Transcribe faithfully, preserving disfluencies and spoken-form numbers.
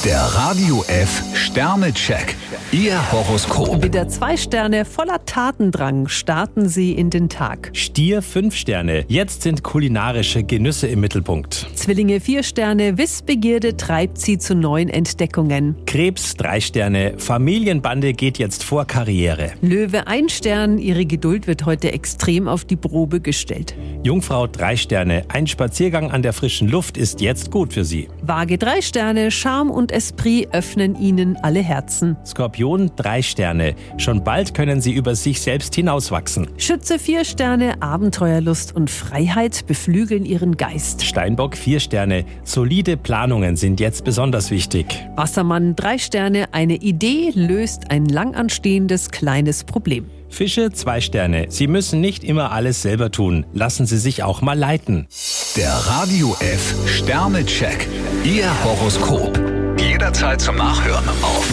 Der Radio F Sternecheck. Ihr Horoskop. Widder zwei Sterne, voller Tatendrang starten Sie in den Tag. Stier fünf Sterne. Jetzt sind kulinarische Genüsse im Mittelpunkt. Zwillinge vier Sterne, Wissbegierde treibt Sie zu neuen Entdeckungen. Krebs drei Sterne. Familienbande geht jetzt vor Karriere. Löwe ein Stern, Ihre Geduld wird heute extrem auf die Probe gestellt. Jungfrau drei Sterne. Ein Spaziergang an der frischen Luft ist jetzt gut für Sie. Waage drei Sterne, Charme und Esprit öffnen Ihnen alle Herzen. Skorpion drei Sterne. Schon bald können Sie über sich selbst hinauswachsen. Schütze vier Sterne, Abenteuerlust und Freiheit beflügeln Ihren Geist. Steinbock vier Sterne. Solide Planungen sind jetzt besonders wichtig. Wassermann drei Sterne, eine Idee löst ein lang anstehendes kleines Problem. Fische zwei Sterne. Sie müssen nicht immer alles selber tun. Lassen Sie sich auch mal leiten. Der Radio F Sternecheck. Ihr Horoskop. Jederzeit zum Nachhören auf